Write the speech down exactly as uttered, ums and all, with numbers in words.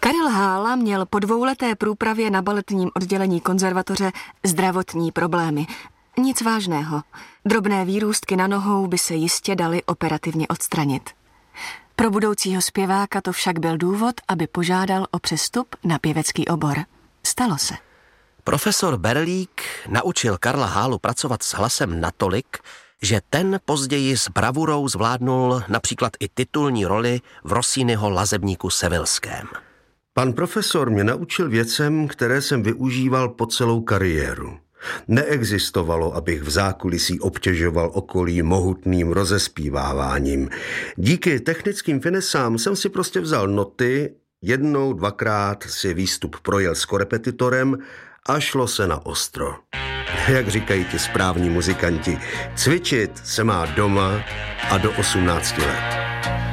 Karel Hála měl po dvouleté průpravě na baletním oddělení konzervatoře zdravotní problémy. Nic vážného. Drobné výrůstky na nohou by se jistě daly operativně odstranit. Pro budoucího zpěváka to však byl důvod, aby požádal o přestup na pěvecký obor. Stalo se. Profesor Berlík naučil Karla Hálu pracovat s hlasem natolik, že ten později s bravurou zvládnul například i titulní roli v Rossiniho Lazebníku sevilském. Pan profesor mě naučil věcem, které jsem využíval po celou kariéru. Neexistovalo, abych v zákulisí obtěžoval okolí mohutným rozespíváváním. Díky technickým finesám jsem si prostě vzal noty, jednou, dvakrát si výstup projel s korepetitorem a šlo se na ostro. Jak říkají ti správní muzikanti, cvičit se má doma a do osmnácti let.